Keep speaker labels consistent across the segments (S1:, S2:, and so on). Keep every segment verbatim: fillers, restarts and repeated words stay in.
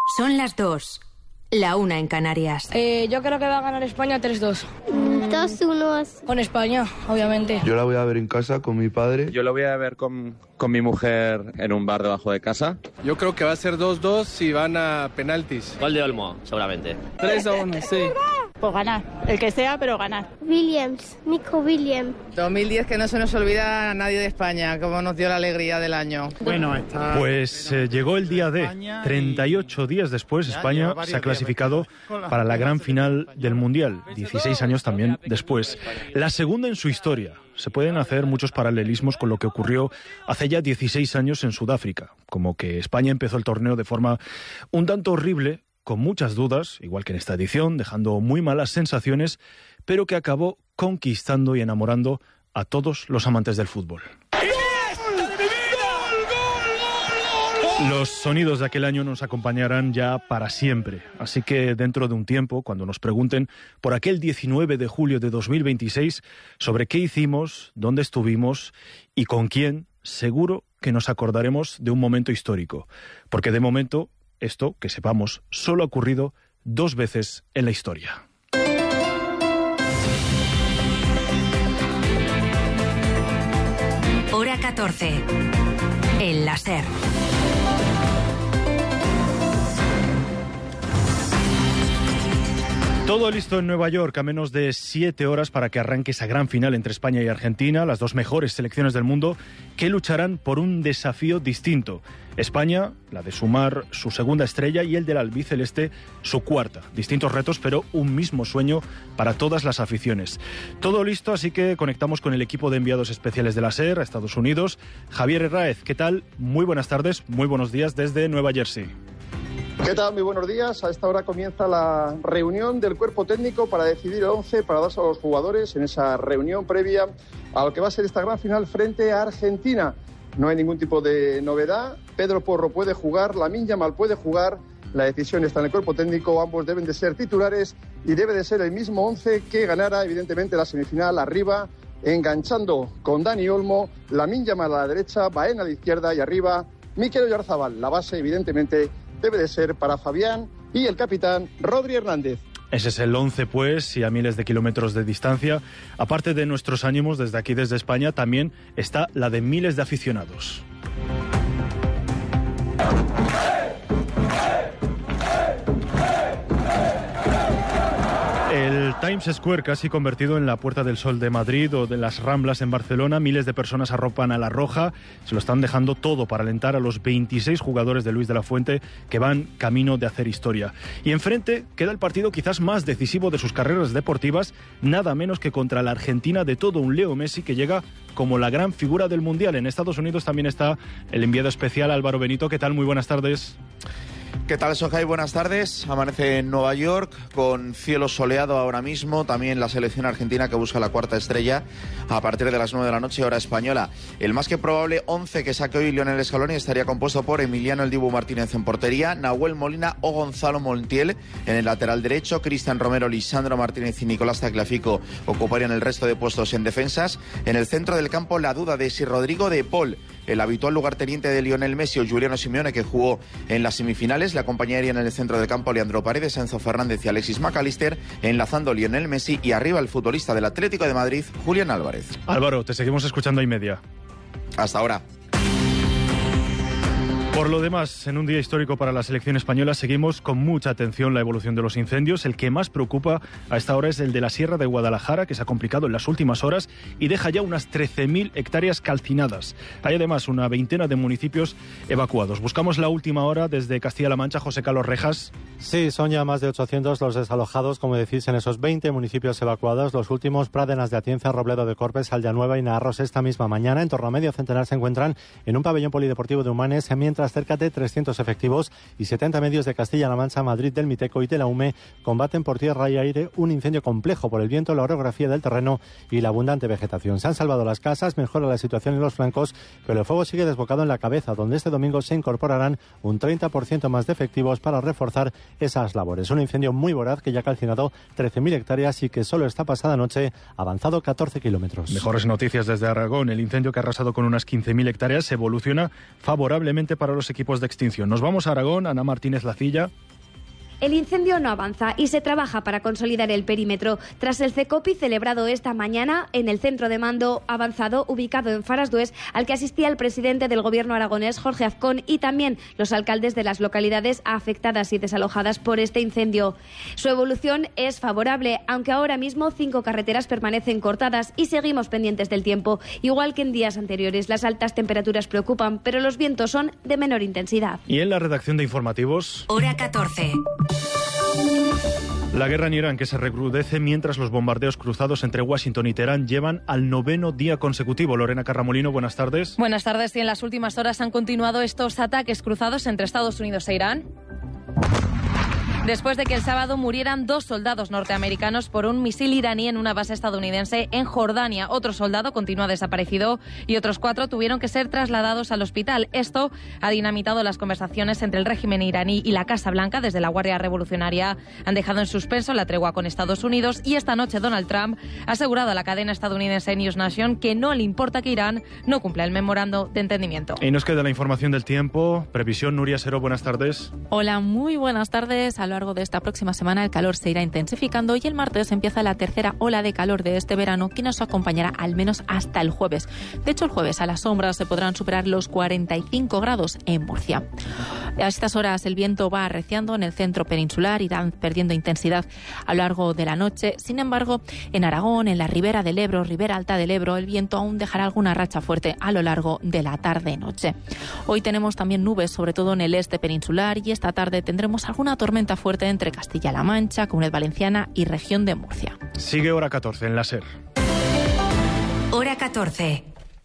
S1: Son las dos, la una en Canarias.
S2: Eh, yo creo que va a ganar España tres dos.
S3: dos uno.
S2: Con España, obviamente.
S4: Yo la voy a ver en casa con mi padre.
S5: Yo la voy a ver con, con mi mujer en un bar debajo de casa.
S6: Yo creo que va a ser dos dos y van a penaltis.
S7: Gol de Olmo, seguramente.
S6: tres a uno, sí.
S8: Pues ganar, el que sea, pero ganar.
S3: Williams, Nico Williams.
S9: dos mil diez, que no se nos olvida a nadie de España, como nos dio la alegría del año.
S10: Bueno, está...
S11: Pues eh, llegó el día D. treinta y ocho días después, España se ha clasificado para la gran final del Mundial. dieciséis años también después. La segunda en su historia. Se pueden hacer muchos paralelismos con lo que ocurrió hace ya dieciséis años en Sudáfrica. Como que España empezó el torneo de forma un tanto horrible, con muchas dudas, igual que en esta edición, dejando muy malas sensaciones, pero que acabó conquistando y enamorando a todos los amantes del fútbol. Los sonidos de aquel año nos acompañarán ya para siempre, así que dentro de un tiempo, cuando nos pregunten por aquel diecinueve de julio de dos mil veintiséis, sobre qué hicimos, dónde estuvimos y con quién, seguro que nos acordaremos de un momento histórico, porque de momento esto, que sepamos, solo ha ocurrido dos veces en la historia.
S1: Hora catorce. El láser.
S11: Todo listo en Nueva York, a menos de siete horas para que arranque esa gran final entre España y Argentina, las dos mejores selecciones del mundo, que lucharán por un desafío distinto. España, la de sumar su segunda estrella, y el del albiceleste, su cuarta. Distintos retos, pero un mismo sueño para todas las aficiones. Todo listo, así que conectamos con el equipo de enviados especiales de la SER a Estados Unidos. Javier Herráez, ¿qué tal? Muy buenas tardes, muy buenos días desde Nueva Jersey.
S12: ¿Qué tal? Muy buenos días. A esta hora comienza la reunión del cuerpo técnico para decidir el once para darse a los jugadores en esa reunión previa a lo que va a ser esta gran final frente a Argentina. No hay ningún tipo de novedad. Pedro Porro puede jugar, Lamine Yamal puede jugar. La decisión está en el cuerpo técnico. Ambos deben de ser titulares y debe de ser el mismo once que ganara, evidentemente, la semifinal arriba, enganchando con Dani Olmo, Lamine Yamal a la derecha, Baena a la izquierda y arriba Mikel Oyarzabal. La base, evidentemente, debe de ser para Fabián y el capitán Rodri Hernández.
S11: Ese es el once, pues, y a miles de kilómetros de distancia. Aparte de nuestros ánimos desde aquí, desde España, también está la de miles de aficionados. El Times Square, casi convertido en la Puerta del Sol de Madrid o de las Ramblas en Barcelona, miles de personas arropan a la roja, se lo están dejando todo para alentar a los veintiséis jugadores de Luis de la Fuente que van camino de hacer historia. Y enfrente queda el partido quizás más decisivo de sus carreras deportivas, nada menos que contra la Argentina de todo un Leo Messi, que llega como la gran figura del Mundial. En Estados Unidos también está el enviado especial Álvaro Benito. ¿Qué tal? Muy buenas tardes.
S13: ¿Qué tal, Sohai? Buenas tardes. Amanece en Nueva York con cielo soleado ahora mismo. También la selección argentina que busca la cuarta estrella a partir de las nueve de la noche, hora española. El más que probable once que saque hoy Lionel Scaloni estaría compuesto por Emiliano El Dibu Martínez en portería, Nahuel Molina o Gonzalo Montiel en el lateral derecho, Cristian Romero, Lisandro Martínez y Nicolás Tagliafico ocuparían el resto de puestos en defensas. En el centro del campo, la duda de si Rodrigo de Paul, el habitual lugarteniente de Lionel Messi, o Giuliano Simeone, que jugó en las semifinales, le acompañarían en el centro del campo Leandro Paredes, Enzo Fernández y Alexis McAllister, enlazando Lionel Messi, y arriba el futbolista del Atlético de Madrid, Julián Álvarez.
S11: Álvaro, te seguimos escuchando y media.
S13: Hasta ahora.
S11: Por lo demás, en un día histórico para la selección española, seguimos con mucha atención la evolución de los incendios. El que más preocupa a esta hora es el de la Sierra de Guadalajara, que se ha complicado en las últimas horas y deja ya unas trece mil hectáreas calcinadas. Hay además una veintena de municipios evacuados. Buscamos la última hora desde Castilla-La Mancha. José Carlos Rejas.
S14: Sí, son ya más de ochocientos los desalojados, como decís, en esos veinte municipios evacuados. Los últimos, Pradenas de Atienza, Robledo de Corpes, Aldeanueva y Naarros, esta misma mañana. En torno a medio centenar se encuentran en un pabellón polideportivo de Humanes, mientras cerca de trescientos efectivos y setenta medios de Castilla-La Mancha, Madrid, del Miteco y de la U M E combaten por tierra y aire un incendio complejo por el viento, la orografía del terreno y la abundante vegetación. Se han salvado las casas, mejora la situación en los flancos, pero el fuego sigue desbocado en la cabeza, donde este domingo se incorporarán un treinta por ciento más de efectivos para reforzar esas labores. Un incendio muy voraz que ya ha calcinado trece mil hectáreas y que solo esta pasada noche ha avanzado catorce kilómetros.
S11: Mejores noticias desde Aragón. El incendio, que ha arrasado con unas quince mil hectáreas, evoluciona favorablemente para para los equipos de extinción. Nos vamos a Aragón, Ana Martínez Lacilla.
S7: El incendio no avanza y se trabaja para consolidar el perímetro. Tras el CECOPI celebrado esta mañana en el centro de mando avanzado ubicado en Farasdués, al que asistía el presidente del gobierno aragonés, Jorge Azcón, y también los alcaldes de las localidades afectadas y desalojadas por este incendio. Su evolución es favorable, aunque ahora mismo cinco carreteras permanecen cortadas y seguimos pendientes del tiempo. Igual que en días anteriores, las altas temperaturas preocupan, pero los vientos son de menor intensidad.
S11: Y en la redacción de informativos...
S1: Hora catorce.
S11: La guerra en Irán, que se recrudece mientras los bombardeos cruzados entre Washington y Teherán llevan al noveno día consecutivo. Lorena Carramolino, buenas tardes.
S10: Buenas tardes. Y en las últimas horas han continuado estos ataques cruzados entre Estados Unidos e Irán, después de que el sábado murieran dos soldados norteamericanos por un misil iraní en una base estadounidense en Jordania. Otro soldado continúa desaparecido y otros cuatro tuvieron que ser trasladados al hospital. Esto ha dinamitado las conversaciones entre el régimen iraní y la Casa Blanca. Desde la Guardia Revolucionaria han dejado en suspenso la tregua con Estados Unidos y esta noche Donald Trump ha asegurado a la cadena estadounidense News Nation que no le importa que Irán no cumpla el memorando de entendimiento.
S11: Y nos queda la información del tiempo. Previsión, Nuria Sero, buenas tardes.
S15: Hola, muy buenas tardes. A lo largo de esta próxima semana el calor se irá intensificando y el martes empieza la tercera ola de calor de este verano que nos acompañará al menos hasta el jueves. De hecho, el jueves a la sombra se podrán superar los cuarenta y cinco grados en Murcia. A estas horas el viento va arreciando en el centro peninsular, irán perdiendo intensidad a lo largo de la noche. Sin embargo, en Aragón, en la ribera del Ebro, ribera alta del Ebro, el viento aún dejará alguna racha fuerte a lo largo de la tarde-noche. Hoy tenemos también nubes, sobre todo en el este peninsular, y esta tarde tendremos alguna tormenta fuerte entre Castilla-La Mancha, Comunidad Valenciana y región de Murcia.
S11: Sigue Hora catorce en la SER.
S1: Hora catorce.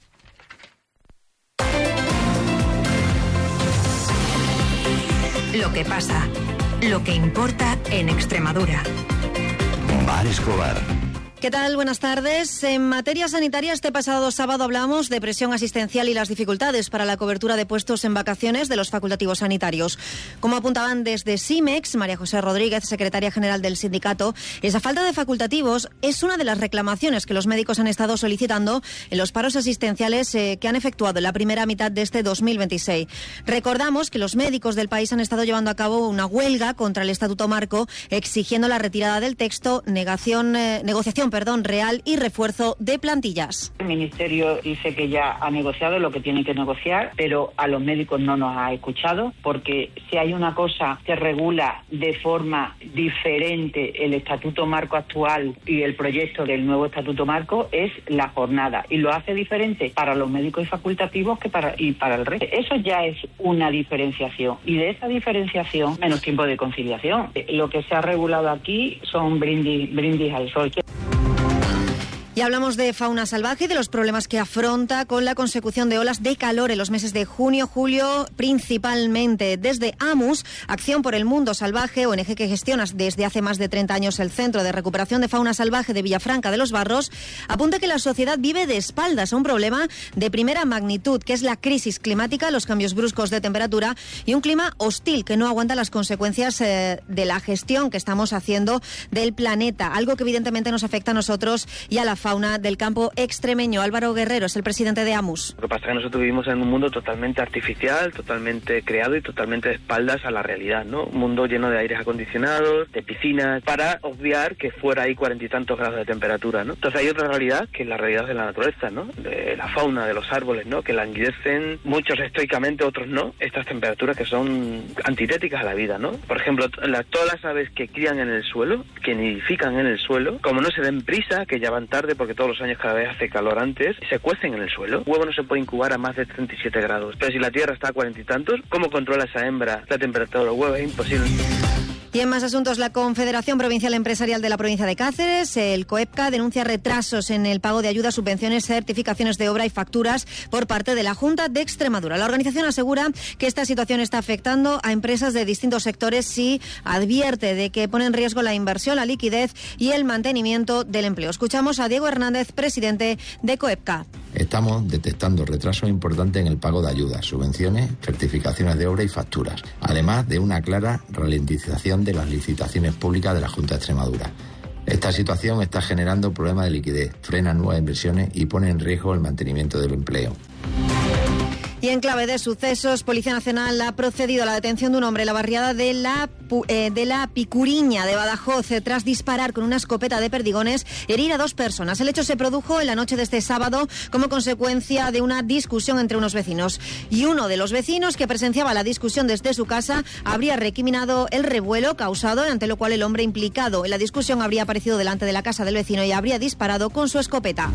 S1: Lo que pasa, lo que importa en Extremadura.
S16: Mar Escobar.
S17: ¿Qué tal? Buenas tardes. En materia sanitaria, este pasado sábado hablamos de presión asistencial y las dificultades para la cobertura de puestos en vacaciones de los facultativos sanitarios. Como apuntaban desde SIMEX, María José Rodríguez, secretaria general del sindicato, esa falta de facultativos es una de las reclamaciones que los médicos han estado solicitando en los paros asistenciales eh, que han efectuado en la primera mitad de este dos mil veintiséis. Recordamos que los médicos del país han estado llevando a cabo una huelga contra el Estatuto Marco, exigiendo la retirada del texto, negación, eh, negociación perdón, real y refuerzo de plantillas.
S18: El Ministerio dice que ya ha negociado lo que tiene que negociar, pero a los médicos no nos ha escuchado, porque si hay una cosa que regula de forma diferente el Estatuto Marco actual y el proyecto del nuevo Estatuto Marco es la jornada, y lo hace diferente para los médicos y facultativos que para y para el resto. Eso ya es una diferenciación, y de esa diferenciación menos tiempo de conciliación. Lo que se ha regulado aquí son brindis, brindis al sol.
S17: Y hablamos de fauna salvaje y de los problemas que afronta con la consecución de olas de calor en los meses de junio, julio, principalmente. Desde AMUS, Acción por el Mundo Salvaje, O N G que gestiona desde hace más de treinta años el Centro de Recuperación de Fauna Salvaje de Villafranca de los Barros, apunta que la sociedad vive de espaldas a un problema de primera magnitud, que es la crisis climática, los cambios bruscos de temperatura y un clima hostil que no aguanta las consecuencias eh, de la gestión que estamos haciendo del planeta, algo que evidentemente nos afecta a nosotros y a la fauna del campo extremeño. Álvaro Guerrero es el presidente de AMUS.
S19: Lo que pasa es que nosotros vivimos en un mundo totalmente artificial, totalmente creado y totalmente de espaldas a la realidad, ¿no? Un mundo lleno de aires acondicionados, de piscinas, para obviar que fuera hay cuarenta y tantos grados de temperatura, ¿no? Entonces hay otra realidad, que es la realidad de la naturaleza, ¿no? De la fauna, de los árboles, ¿no? Que languidecen, muchos estoicamente, otros no, estas temperaturas que son antitéticas a la vida, ¿no? Por ejemplo, la, todas las aves que crían en el suelo, que nidifican en el suelo, como no se den prisa, que ya van tarde porque todos los años cada vez hace calor antes, se cuecen en el suelo. Un huevo no se puede incubar a más de treinta y siete grados. Pero si la Tierra está a cuarenta y tantos, ¿cómo controla esa hembra la temperatura del huevo? Es imposible.
S17: Y en más asuntos, la Confederación Provincial Empresarial de la provincia de Cáceres, el COEPCA, denuncia retrasos en el pago de ayudas, subvenciones, certificaciones de obra y facturas por parte de la Junta de Extremadura. La organización asegura que esta situación está afectando a empresas de distintos sectores y advierte de que pone en riesgo la inversión, la liquidez y el mantenimiento del empleo. Escuchamos a Diego Hernández, presidente de COEPCA.
S20: Estamos detectando retrasos importantes en el pago de ayudas, subvenciones, certificaciones de obra y facturas, además de una clara ralentización de las licitaciones públicas de la Junta de Extremadura. Esta situación está generando problemas de liquidez, frena nuevas inversiones y pone en riesgo el mantenimiento del empleo.
S17: Y Y en clave de sucesos, Policía Nacional ha procedido a la detención de un hombre en la barriada de la, eh, de la Picuriña de Badajoz eh, tras disparar con una escopeta de perdigones y herir a dos personas. El hecho se produjo en la noche de este sábado como consecuencia de una discusión entre unos vecinos. Y uno de los vecinos que presenciaba la discusión desde su casa habría recriminado el revuelo causado, ante lo cual el hombre implicado en la discusión habría aparecido delante de la casa del vecino y habría disparado con su escopeta.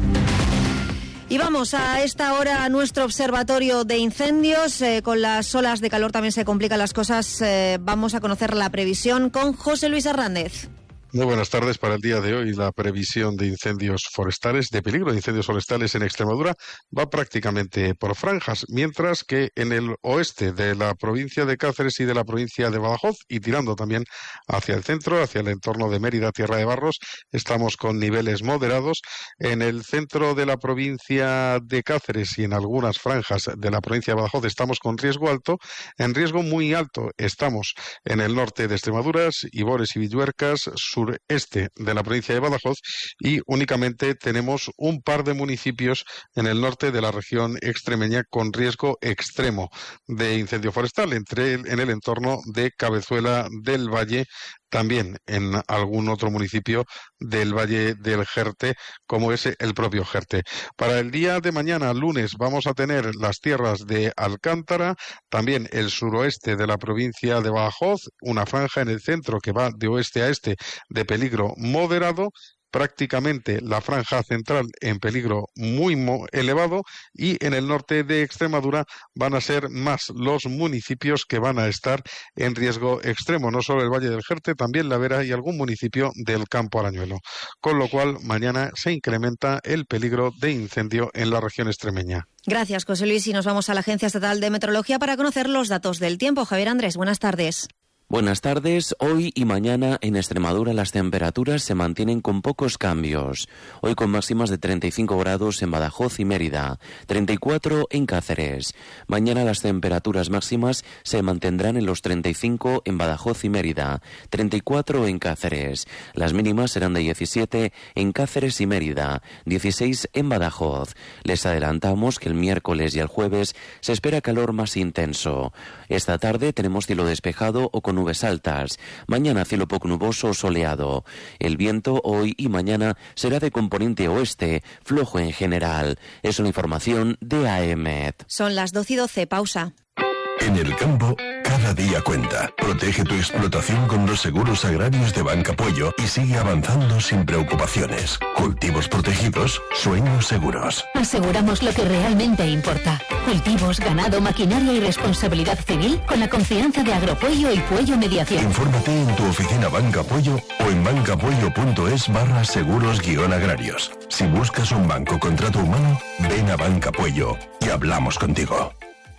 S17: Y vamos a esta hora a nuestro observatorio de incendios. Eh, con las olas de calor también se complican las cosas. Eh, vamos a conocer la previsión con José Luis Hernández.
S21: Muy buenas tardes. Para el día de hoy, la previsión de incendios forestales, de peligro de incendios forestales en Extremadura, va prácticamente por franjas, mientras que en el oeste de la provincia de Cáceres y de la provincia de Badajoz, y tirando también hacia el centro, hacia el entorno de Mérida, Tierra de Barros, estamos con niveles moderados. En el centro de la provincia de Cáceres y en algunas franjas de la provincia de Badajoz estamos con riesgo alto. En riesgo muy alto estamos en el norte de Extremadura, Ibores y Villuercas, sureste de la provincia de Badajoz, y únicamente tenemos un par de municipios en el norte de la región extremeña con riesgo extremo de incendio forestal, entre el, en el entorno de Cabezuela del Valle, también en algún otro municipio del Valle del Jerte, como es el propio Jerte. Para el día de mañana, lunes, vamos a tener las tierras de Alcántara, también el suroeste de la provincia de Badajoz, una franja en el centro que va de oeste a este de peligro moderado, prácticamente la franja central en peligro muy elevado, y en el norte de Extremadura van a ser más los municipios que van a estar en riesgo extremo, no solo el Valle del Jerte, también La Vera y algún municipio del Campo Arañuelo, con lo cual mañana se incrementa el peligro de incendio en la región extremeña.
S17: Gracias, José Luis, y nos vamos a la Agencia Estatal de Meteorología para conocer los datos del tiempo. Javier Andrés, buenas tardes.
S22: Buenas tardes. Hoy y mañana en Extremadura las temperaturas se mantienen con pocos cambios. Hoy con máximas de treinta y cinco grados en Badajoz y Mérida, treinta y cuatro en Cáceres. Mañana las temperaturas máximas se mantendrán en los treinta y cinco en Badajoz y Mérida, treinta y cuatro en Cáceres. Las mínimas serán de diecisiete en Cáceres y Mérida, dieciséis en Badajoz. Les adelantamos que el miércoles y el jueves se espera calor más intenso. Esta tarde tenemos cielo despejado o con nubes altas. Mañana cielo poco nuboso o soleado. El viento hoy y mañana será de componente oeste, flojo en general. Es una información de A E M E T.
S17: Son las doce y doce, pausa.
S16: En el campo, cada día cuenta. Protege tu explotación con los seguros agrarios de Banca Puello y sigue avanzando sin preocupaciones. Cultivos protegidos, sueños seguros.
S23: Aseguramos lo que realmente importa. Cultivos, ganado, maquinaria y responsabilidad civil con la confianza de Agropuello y Puello Mediación.
S16: Infórmate en tu oficina Banca Puello o en bancapuello.es barra seguros guión agrarios. Si buscas un banco con trato humano, ven a Banca Puello y hablamos contigo.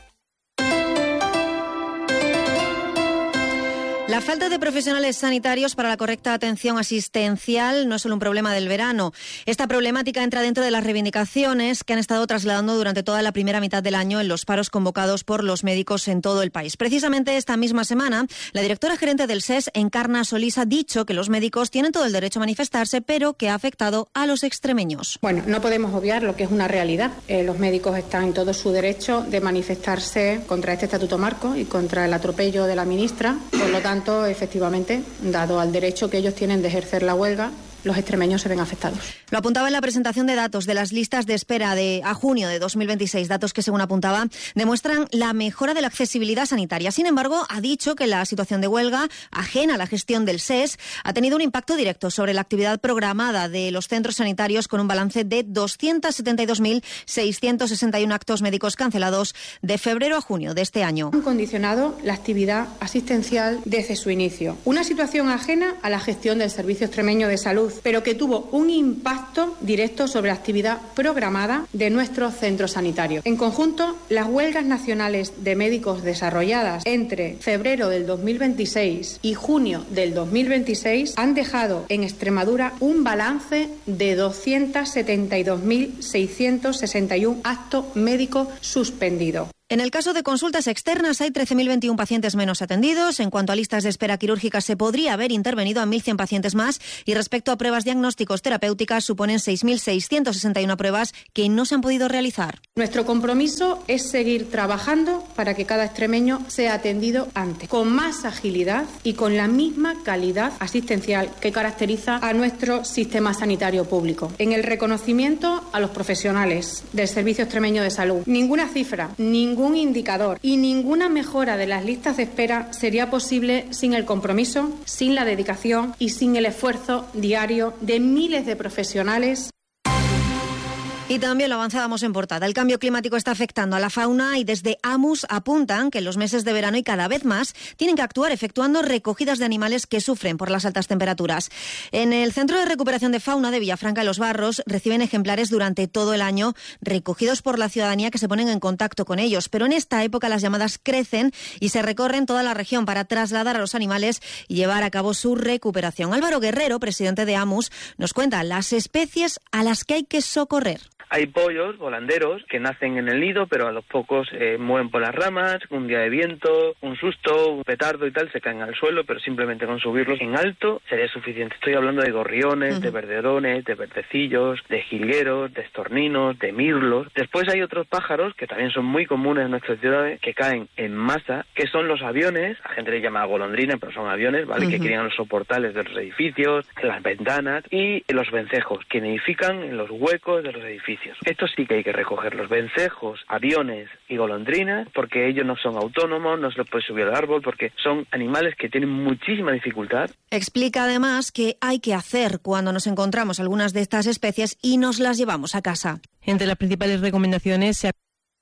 S17: La falta de profesionales sanitarios para la correcta atención asistencial no es solo un problema del verano. Esta problemática entra dentro de las reivindicaciones que han estado trasladando durante toda la primera mitad del año en los paros convocados por los médicos en todo el país. Precisamente esta misma semana, la directora gerente del S E S, Encarna Solís, ha dicho que los médicos tienen todo el derecho a manifestarse, pero que ha afectado a los extremeños.
S24: Bueno, no podemos obviar lo que es una realidad. Eh, los médicos están en todo su derecho de manifestarse contra este estatuto marco y contra el atropello de la ministra. Por lo tanto, efectivamente, dado al derecho que ellos tienen de ejercer la huelga, los extremeños se ven afectados.
S17: Lo apuntaba en la presentación de datos de las listas de espera de a junio de dos mil veintiséis, datos que, según apuntaba, demuestran la mejora de la accesibilidad sanitaria. Sin embargo, ha dicho que la situación de huelga, ajena a la gestión del S E S, ha tenido un impacto directo sobre la actividad programada de los centros sanitarios, con un balance de doscientos setenta y dos mil seiscientos sesenta y uno actos médicos cancelados de febrero a junio de este año.
S24: Han condicionado la actividad asistencial desde su inicio. Una situación ajena a la gestión del Servicio Extremeño de Salud, pero que tuvo un impacto directo sobre la actividad programada de nuestros centros sanitarios. En conjunto, las huelgas nacionales de médicos desarrolladas entre febrero del dos mil veintiséis y junio del dos mil veintiséis han dejado en Extremadura un balance de doscientos setenta y dos mil seiscientos sesenta y uno actos médicos suspendidos.
S17: En el caso de consultas externas hay trece mil veintiuno pacientes menos atendidos. En cuanto a listas de espera quirúrgicas, se podría haber intervenido a mil cien pacientes más. Y respecto a pruebas diagnósticos terapéuticas, suponen seis mil seiscientas sesenta y una pruebas que no se han podido realizar.
S24: Nuestro compromiso es seguir trabajando para que cada extremeño sea atendido antes, con más agilidad y con la misma calidad asistencial que caracteriza a nuestro sistema sanitario público. En el reconocimiento a los profesionales del Servicio Extremeño de Salud, ninguna cifra, ningún Ningún indicador y ninguna mejora de las listas de espera sería posible sin el compromiso, sin la dedicación y sin el esfuerzo diario de miles de profesionales.
S17: Y también lo avanzábamos en portada. El cambio climático está afectando a la fauna y desde AMUS apuntan que en los meses de verano y cada vez más tienen que actuar efectuando recogidas de animales que sufren por las altas temperaturas. En el Centro de Recuperación de Fauna de Villafranca de los Barros reciben ejemplares durante todo el año recogidos por la ciudadanía que se ponen en contacto con ellos. Pero en esta época las llamadas crecen y se recorren toda la región para trasladar a los animales y llevar a cabo su recuperación. Álvaro Guerrero, presidente de AMUS, nos cuenta las especies a las que hay que socorrer.
S19: Hay pollos volanderos que nacen en el nido, pero a los pocos eh, mueven por las ramas, un día de viento, un susto, un petardo y tal, se caen al suelo, pero simplemente con subirlos en alto sería suficiente. Estoy hablando de gorriones, uh-huh. de verderones, de verdecillos, de jilgueros, de estorninos, de mirlos. Después hay otros pájaros que también son muy comunes en nuestras ciudades, que caen en masa, que son los aviones, la gente les llama golondrina, pero son aviones, ¿vale? Uh-huh. Que crían los soportales de los edificios, las ventanas, y los vencejos, que nidifican en los huecos de los edificios. Estos sí que hay que recoger, los vencejos, aviones y golondrinas, porque ellos no son autónomos, no se los puede subir al árbol, porque son animales que tienen muchísima dificultad.
S17: Explica además que hay que hacer cuando nos encontramos algunas de estas especies y nos las llevamos a casa.
S2: Entre las principales recomendaciones se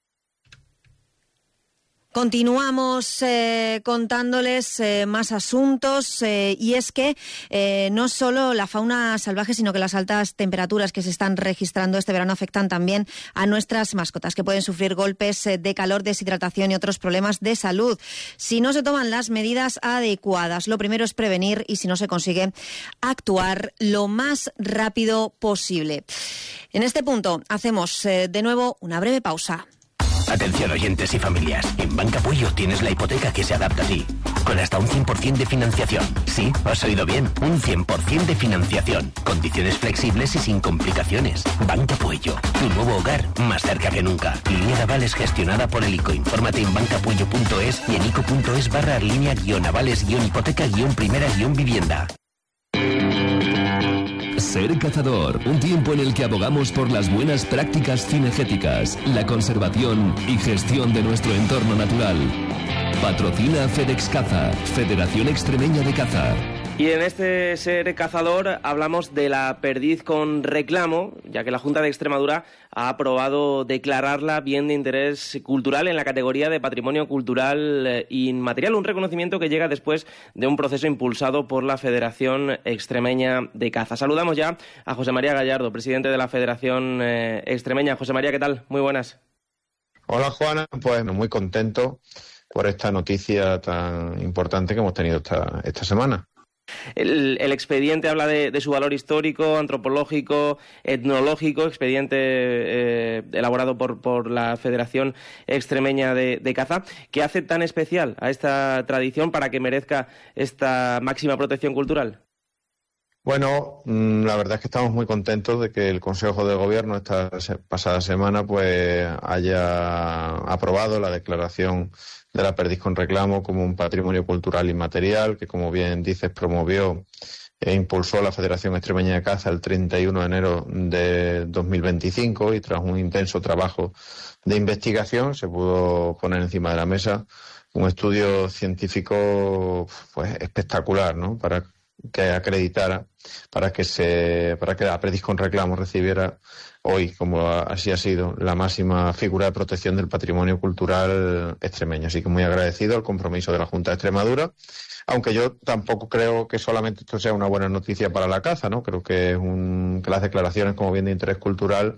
S17: Continuamos eh, contándoles eh, más asuntos eh, y es que eh, no solo la fauna salvaje, sino que las altas temperaturas que se están registrando este verano afectan también a nuestras mascotas, que pueden sufrir golpes eh, de calor, deshidratación y otros problemas de salud si no se toman las medidas adecuadas. Lo primero es prevenir y, si no se consigue, actuar lo más rápido posible. En este punto hacemos eh, de nuevo una breve pausa.
S4: Atención oyentes y familias, en Banca Puello tienes la hipoteca que se adapta a ti, con hasta un cien por ciento de financiación. Sí, has oído bien, un cien por ciento de financiación, condiciones flexibles y sin complicaciones. Banca Puello, tu nuevo hogar más cerca que nunca. Línea de avales gestionada por el I C O. Infórmate en bancapuello punto es y en ico.es barra línea guión avales guión hipoteca guión primera guión vivienda.
S5: Ser Cazador, un tiempo en el que abogamos por las buenas prácticas cinegéticas, la conservación y gestión de nuestro entorno natural. Patrocina FedEx Caza, Federación Extremeña de Caza.
S6: Y en este Ser Cazador hablamos de la perdiz con reclamo, ya que la Junta de Extremadura ha aprobado declararla bien de interés cultural en la categoría de Patrimonio Cultural Inmaterial, un reconocimiento que llega después de un proceso impulsado por la Federación Extremeña de Caza. Saludamos ya a José María Gallardo, presidente de la Federación Extremeña. José María, ¿qué tal? Muy buenas.
S25: Hola, Juana. Pues muy contento por esta noticia tan importante que hemos tenido esta, esta semana.
S6: El, el expediente habla de, de su valor histórico, antropológico, etnológico, expediente eh, elaborado por, por la Federación Extremeña de, de Caza. ¿Qué hace tan especial a esta tradición para que merezca esta máxima protección cultural?
S25: Bueno, la verdad es que estamos muy contentos de que el Consejo de Gobierno esta pasada semana pues haya aprobado la declaración de la perdiz con reclamo como un patrimonio cultural inmaterial, que, como bien dices, promovió e impulsó la Federación Extremeña de Caza el treinta y uno de enero de dos mil veinticinco, y tras un intenso trabajo de investigación se pudo poner encima de la mesa un estudio científico pues espectacular, ¿no?, para que acreditara, para que se para que la perdiz con reclamo recibiera hoy, como así ha sido, la máxima figura de protección del patrimonio cultural extremeño. Así que muy agradecido al compromiso de la Junta de Extremadura, aunque yo tampoco creo que solamente esto sea una buena noticia para la caza, ¿no? Creo que, es un, que las declaraciones como bien de interés cultural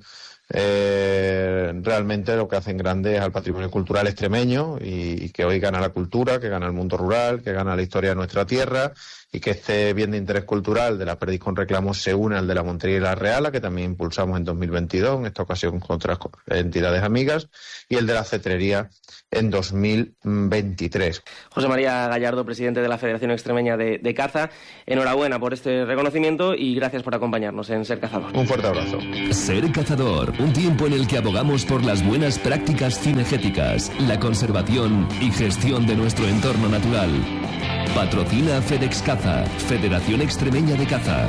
S25: eh, realmente lo que hacen grande es al patrimonio cultural extremeño y, y que hoy gana la cultura, que gana el mundo rural, que gana la historia de nuestra tierra y que este bien de interés cultural de la perdiz con reclamo se une al de la Montería y la Reala, que también impulsamos en dos mil veintidós, en esta ocasión con otras entidades amigas, y el de la cetrería en dos mil veintitrés.
S6: José María Gallardo, presidente de la Federación Extremeña de, de Caza, enhorabuena por este reconocimiento y gracias por acompañarnos en Ser Cazador.
S25: Un fuerte abrazo.
S5: Ser Cazador, un tiempo en el que abogamos por las buenas prácticas cinegéticas, la conservación y gestión de nuestro entorno natural. Patrocina FedEx Caza, Federación Extremeña de Caza.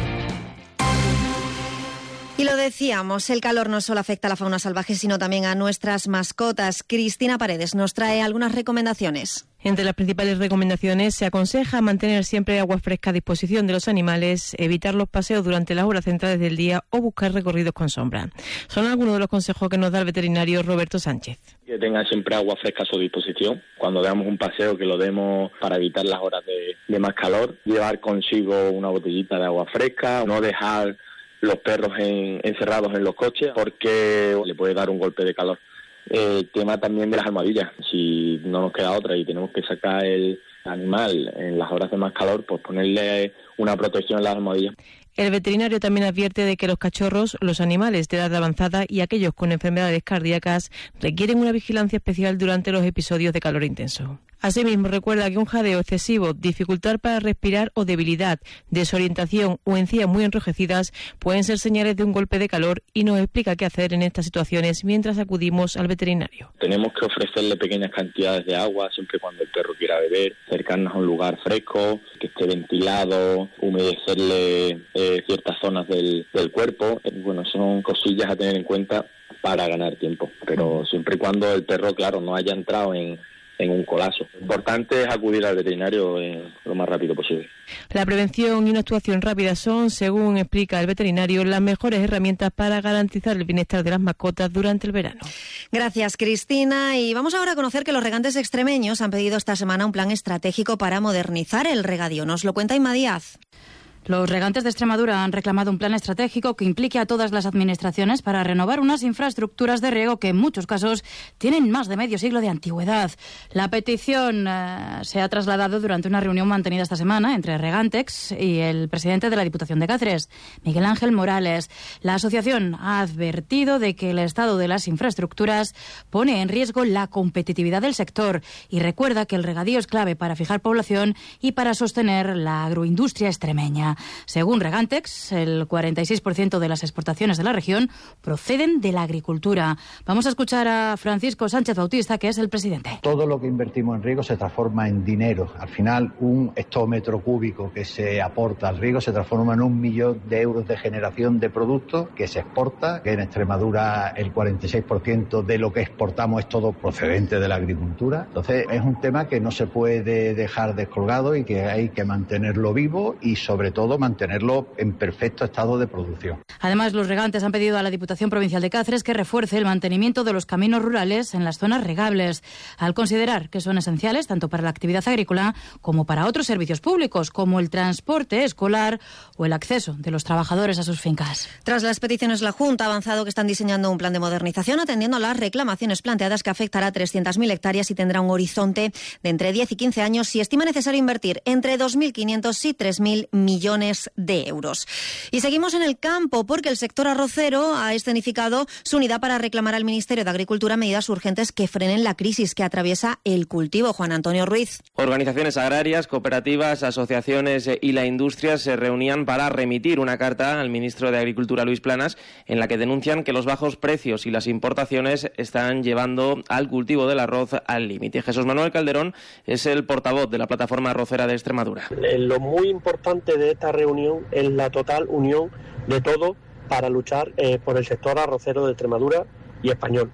S17: Y lo decíamos, el calor no solo afecta a la fauna salvaje, sino también a nuestras mascotas. Cristina Paredes nos trae algunas recomendaciones.
S2: Entre las principales recomendaciones se aconseja mantener siempre agua fresca a disposición de los animales, evitar los paseos durante las horas centrales del día o buscar recorridos con sombra. Son algunos de los consejos que nos da el veterinario Roberto Sánchez.
S3: Que tengan siempre agua fresca a su disposición. Cuando demos un paseo, que lo demos para evitar las horas de, de más calor. Llevar consigo una botellita de agua fresca, no dejar los perros en, encerrados en los coches porque le puede dar un golpe de calor. El tema también de las almohadillas, si no nos queda otra y tenemos que sacar el animal en las horas de más calor, pues ponerle una protección en las almohadillas.
S2: El veterinario también advierte de que los cachorros, los animales de edad avanzada y aquellos con enfermedades cardíacas requieren una vigilancia especial durante los episodios de calor intenso. Asimismo, recuerda que un jadeo excesivo, dificultad para respirar o debilidad, desorientación o encías muy enrojecidas pueden ser señales de un golpe de calor y nos explica qué hacer en estas situaciones mientras acudimos al veterinario.
S3: Tenemos que ofrecerle pequeñas cantidades de agua siempre cuando el perro quiera beber, acercarnos a un lugar fresco, que esté ventilado, humedecerle eh, ciertas zonas del, del cuerpo. Bueno, son cosillas a tener en cuenta para ganar tiempo, pero siempre y cuando el perro, claro, no haya entrado en en un colapso. Lo importante es acudir al veterinario eh, lo más rápido posible.
S2: La prevención y una actuación rápida son, según explica el veterinario, las mejores herramientas para garantizar el bienestar de las mascotas durante el verano.
S17: Gracias, Cristina. Y vamos ahora a conocer que los regantes extremeños han pedido esta semana un plan estratégico para modernizar el regadío. Nos lo cuenta Inma Díaz.
S8: Los regantes de Extremadura han reclamado un plan estratégico que implique a todas las administraciones para renovar unas infraestructuras de riego que en muchos casos tienen más de medio siglo de antigüedad. La petición eh, se ha trasladado durante una reunión mantenida esta semana entre Regantex y el presidente de la Diputación de Cáceres, Miguel Ángel Morales. La asociación ha advertido de que el estado de las infraestructuras pone en riesgo la competitividad del sector y recuerda que el regadío es clave para fijar población y para sostener la agroindustria extremeña. Según Regantex, el cuarenta y seis por ciento de las exportaciones de la región proceden de la agricultura. Vamos a escuchar a Francisco Sánchez Bautista, que es el presidente.
S9: Todo lo que invertimos en riego se transforma en dinero. Al final, un hectómetro cúbico que se aporta al riego se transforma en un millón de euros de generación de productos que se exporta, que en Extremadura el cuarenta y seis por ciento de lo que exportamos es todo procedente de la agricultura. Entonces, es un tema que no se puede dejar descolgado y que hay que mantenerlo vivo y, sobre todo, todo mantenerlo en perfecto estado de producción.
S8: Además, los regantes han pedido a la Diputación Provincial de Cáceres que refuerce el mantenimiento de los caminos rurales en las zonas regables, al considerar que son esenciales tanto para la actividad agrícola como para otros servicios públicos, como el transporte escolar o el acceso de los trabajadores a sus fincas.
S17: Tras las peticiones, la Junta ha avanzado que están diseñando un plan de modernización atendiendo a las reclamaciones planteadas que afectará a trescientas mil hectáreas y tendrá un horizonte de entre diez y quince años y estima necesario invertir entre dos mil quinientos y tres mil millones de euros. Y seguimos en el campo porque el sector arrocero ha escenificado su unidad para reclamar al Ministerio de Agricultura medidas urgentes que frenen la crisis que atraviesa el cultivo. Juan Antonio Ruiz.
S6: Organizaciones agrarias, cooperativas, asociaciones y la industria se reunían para remitir una carta al ministro de Agricultura, Luis Planas, en la que denuncian que los bajos precios y las importaciones están llevando al cultivo del arroz al límite. Jesús Manuel Calderón es el portavoz de la plataforma arrocera de Extremadura.
S12: Lo muy importante de esta reunión es la total unión de todos para luchar eh, por el sector arrocero de Extremadura y español.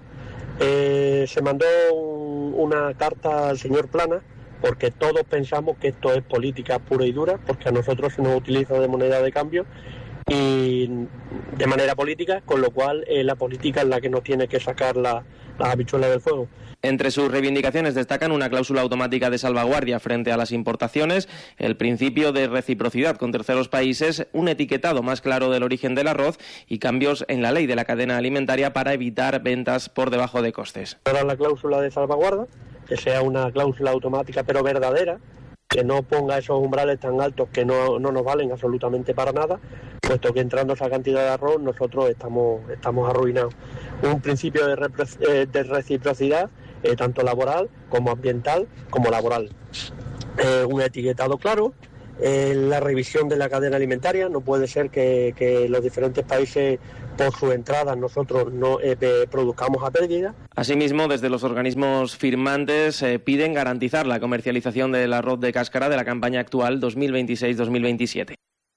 S12: Eh, se mandó un, una carta al señor Plana porque todos pensamos que esto es política pura y dura, porque a nosotros se nos utiliza de moneda de cambio y de manera política, con lo cual eh, la política es la que nos tiene que sacar la, las habichuelas del fuego.
S6: Entre sus reivindicaciones destacan una cláusula automática de salvaguardia frente a las importaciones, el principio de reciprocidad con terceros países, un etiquetado más claro del origen del arroz y cambios en la ley de la cadena alimentaria para evitar ventas por debajo de costes.
S12: Ahora la cláusula de salvaguardia, que sea una cláusula automática pero verdadera, que no ponga esos umbrales tan altos que no, no nos valen absolutamente para nada, puesto que entrando esa cantidad de arroz nosotros estamos, estamos arruinados. Un principio de, repre- eh, de reciprocidad, eh, tanto laboral como ambiental como laboral. Eh, un etiquetado claro, eh, la revisión de la cadena alimentaria. No puede ser que, que los diferentes países por su entrada nosotros no eh, produzcamos a pérdida.
S6: Asimismo, desde los organismos firmantes eh, piden garantizar la comercialización del arroz de cáscara de la campaña actual dos mil veintiséis dos mil veintisiete.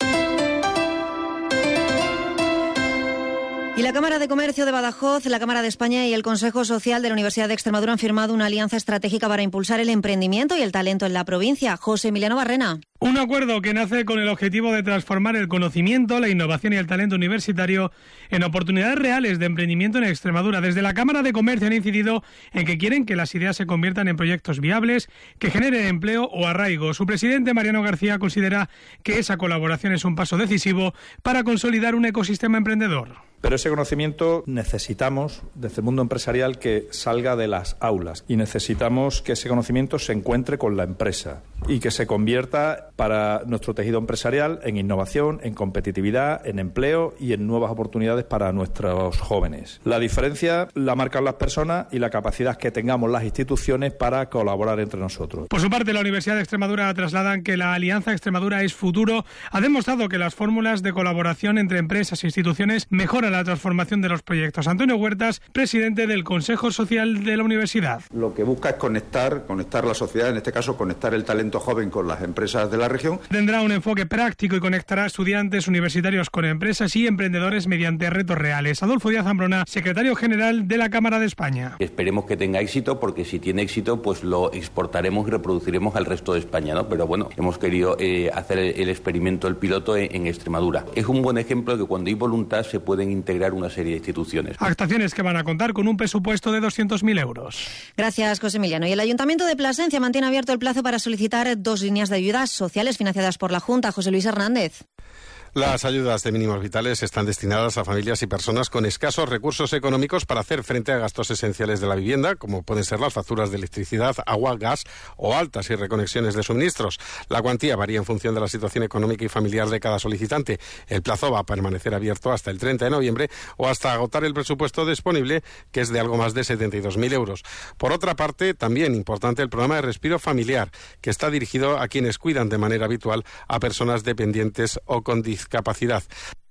S17: Y la Cámara de Comercio de Badajoz, la Cámara de España y el Consejo Social de la Universidad de Extremadura han firmado una alianza estratégica para impulsar el emprendimiento y el talento en la provincia. José Emiliano Barrena.
S7: Un acuerdo que nace con el objetivo de transformar el conocimiento, la innovación y el talento universitario en oportunidades reales de emprendimiento en Extremadura. Desde la Cámara de Comercio han incidido en que quieren que las ideas se conviertan en proyectos viables, que generen empleo o arraigo. Su presidente, Mariano García, considera que esa colaboración es un paso decisivo para consolidar un ecosistema emprendedor.
S10: Pero ese conocimiento necesitamos, desde el mundo empresarial, que salga de las aulas y necesitamos que ese conocimiento se encuentre con la empresa y que se convierta para nuestro tejido empresarial en innovación, en competitividad, en empleo y en nuevas oportunidades para nuestros jóvenes. La diferencia la marcan las personas y la capacidad que tengamos las instituciones para colaborar entre nosotros.
S7: Por su parte, la Universidad de Extremadura trasladan que la Alianza Extremadura es futuro. Ha demostrado que las fórmulas de colaboración entre empresas e instituciones mejoran la transformación de los proyectos. Antonio Huertas, presidente del Consejo Social de la Universidad.
S13: Lo que busca es conectar, conectar la sociedad, en este caso conectar el talento joven con las empresas de la región.
S7: Tendrá un enfoque práctico y conectará a estudiantes universitarios con empresas y emprendedores mediante retos reales. Adolfo Díaz Ambrona, secretario general de la Cámara de España.
S14: Esperemos que tenga éxito, porque si tiene éxito, pues lo exportaremos y reproduciremos al resto de España, ¿no? Pero bueno, hemos querido eh, hacer el, el experimento, el piloto en, en Extremadura. Es un buen ejemplo de que cuando hay voluntad se pueden integrar una serie de instituciones.
S7: Actuaciones que van a contar con un presupuesto de doscientos mil euros.
S17: Gracias, José Emiliano. Y el Ayuntamiento de Plasencia mantiene abierto el plazo para solicitar dos líneas de ayudas sociales financiadas por la Junta. José Luis Hernández.
S21: Las ayudas de mínimos vitales están destinadas a familias y personas con escasos recursos económicos para hacer frente a gastos esenciales de la vivienda, como pueden ser las facturas de electricidad, agua, gas o altas y reconexiones de suministros. La cuantía varía en función de la situación económica y familiar de cada solicitante. El plazo va a permanecer abierto hasta el treinta de noviembre o hasta agotar el presupuesto disponible, que es de algo más de setenta y dos mil euros. Por otra parte, también importante el programa de respiro familiar, que está dirigido a quienes cuidan de manera habitual a personas dependientes o con discapacidad. Capacidad.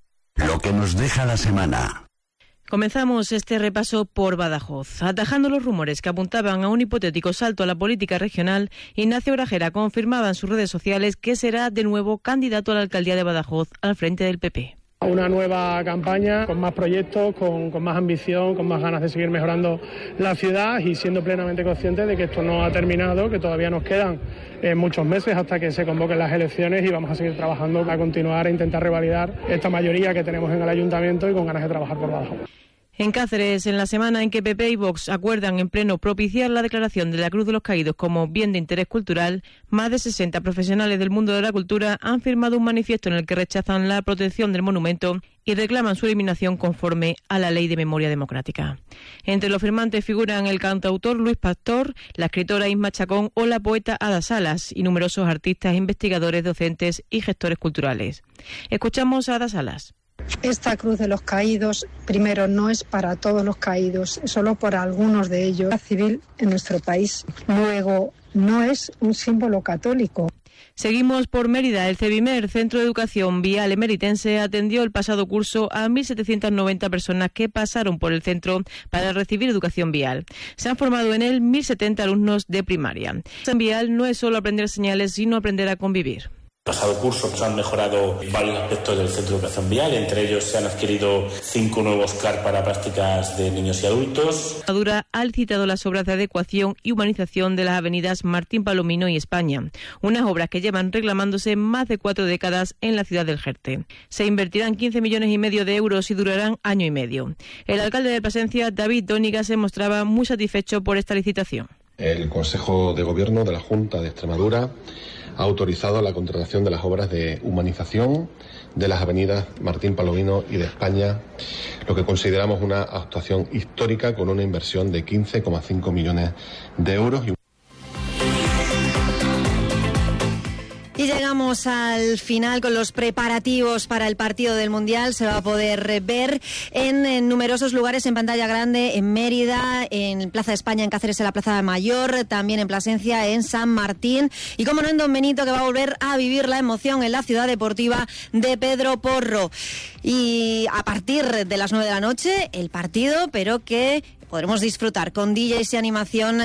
S16: Lo que nos deja la semana.
S2: Comenzamos este repaso por Badajoz. Atajando los rumores que apuntaban a un hipotético salto a la política regional, Ignacio Grajera confirmaba en sus redes sociales que será de nuevo candidato a la alcaldía de Badajoz al frente del P P.
S24: Una nueva campaña con más proyectos, con, con más ambición, con más ganas de seguir mejorando la ciudad y siendo plenamente conscientes de que esto no ha terminado, que todavía nos quedan eh, muchos meses hasta que se convoquen las elecciones y vamos a seguir trabajando para continuar e intentar revalidar esta mayoría que tenemos en el ayuntamiento y con ganas de trabajar por Badajoz.
S2: En Cáceres, en la semana en que P P y Vox acuerdan en pleno propiciar la declaración de la Cruz de los Caídos como bien de interés cultural, más de sesenta profesionales del mundo de la cultura han firmado un manifiesto en el que rechazan la protección del monumento y reclaman su eliminación conforme a la Ley de Memoria Democrática. Entre los firmantes figuran el cantautor Luis Pastor, la escritora Isma Chacón o la poeta Ada Salas y numerosos artistas, investigadores, docentes y gestores culturales. Escuchamos a Ada Salas.
S15: Esta Cruz de los Caídos, primero, no es para todos los caídos, solo para algunos de ellos, la civil en nuestro país. Luego, no es un símbolo católico.
S2: Seguimos por Mérida. El CEBIMER, Centro de Educación Vial Emeritense, atendió el pasado curso a mil setecientas noventa personas que pasaron por el centro para recibir educación vial. Se han formado en él mil setenta alumnos de primaria. En vial no es solo aprender señales, sino aprender a convivir.
S1: pasado curso se han mejorado varios aspectos del centro de educación vial, entre ellos se han adquirido cinco nuevos C A R para prácticas de niños y adultos.
S2: Extremadura ha licitado las obras de adecuación y humanización de las avenidas Martín Palomino y España, unas obras que llevan reclamándose más de cuatro décadas en la ciudad del Jerte. Se invertirán quince millones y medio de euros y durarán año y medio. El alcalde de Plasencia, David Dóniga, se mostraba muy satisfecho por esta licitación.
S11: El Consejo de Gobierno de la Junta de Extremadura ha autorizado la contratación de las obras de humanización de las avenidas Martín Palomino y de España, lo que consideramos una actuación histórica con una inversión de quince coma cinco millones de euros.
S17: Y llegamos al final con los preparativos para el partido del Mundial. Se va a poder ver en, en numerosos lugares en pantalla grande, en Mérida, en Plaza de España, en Cáceres, en la Plaza Mayor, también en Plasencia, en San Martín. Y como no, en Don Benito, que va a volver a vivir la emoción en la ciudad deportiva de Pedro Porro. Y a partir de las nueve de la noche, el partido, pero que podremos disfrutar con D Js y animación